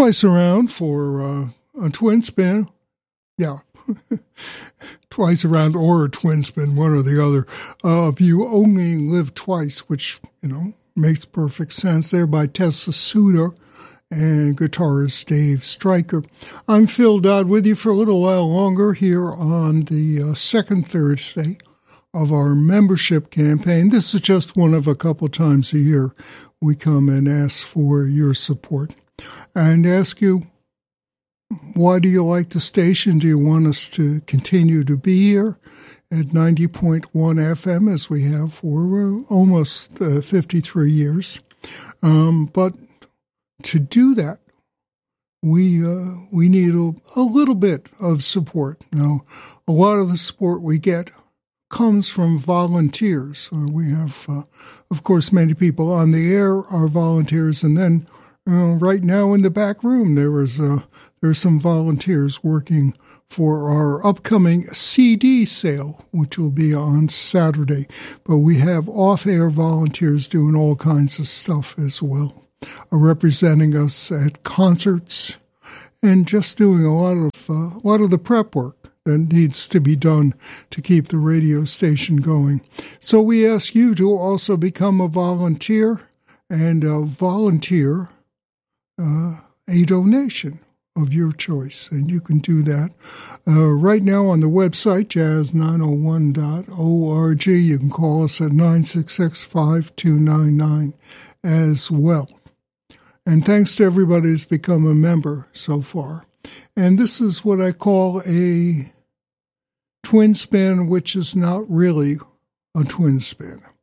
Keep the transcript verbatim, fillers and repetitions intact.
twice around for uh, a twin spin. Yeah, twice around or a twin spin, one or the other. Uh, if you only live twice, which, you know, makes perfect sense there, by Tessa Suter and guitarist Dave Stryker. I'm Phil Dodd with you for a little while longer here on the uh, second Thursday of our membership campaign. This is just one of a couple times a year we come and ask for your support and ask you, why do you like the station? Do you want us to continue to be here at ninety point one F M as we have for uh, almost uh, fifty-three years? Um, but to do that, we uh, we need a, a little bit of support. Now, a lot of the support we get comes from volunteers. Uh, we have, uh, of course, many people on the air are volunteers, and then uh, right now in the back room there is uh, there are some volunteers working for our upcoming C D sale, which will be on Saturday. But we have off-air volunteers doing all kinds of stuff as well, uh, representing us at concerts and just doing a lot of uh, a lot of the prep work that needs to be done to keep the radio station going. So we ask you to also become a volunteer and uh, volunteer uh, a donation of your choice. And you can do that uh, right now on the website, jazz nine oh one dot org. You can call us at nine six six, five two nine nine as well. And thanks to everybody who's become a member so far. And this is what I call a twin spin, which is not really a twin spin.